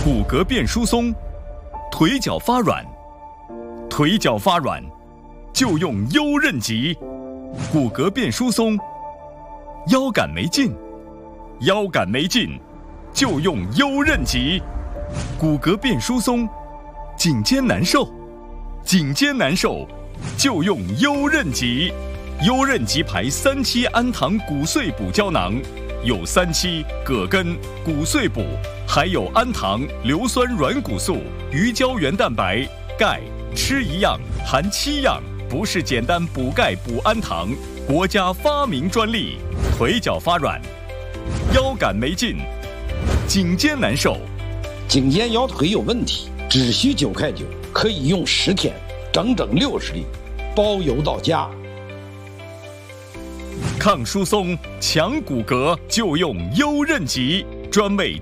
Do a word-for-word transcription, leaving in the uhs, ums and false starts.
骨骼变疏松，腿脚发软，腿脚发软就用优韧脊。骨骼变疏松，腰杆没劲，腰杆没劲就用优韧脊。骨骼变疏松，颈肩难受，颈肩难受就用优韧脊。优韧脊牌三七氨糖骨碎补胶囊，有三七、葛根、骨碎补，还有氨糖、硫酸软骨素、鱼胶原蛋白、钙，吃一样含七样，不是简单补钙补氨糖，国家发明专利。腿脚发软，腰杆没劲，颈肩难受， 颈肩腰腿有问题，只需九块九，可以用十天，整整六十粒，包邮到家。 抗疏松、强骨骼就用优韧脊，专为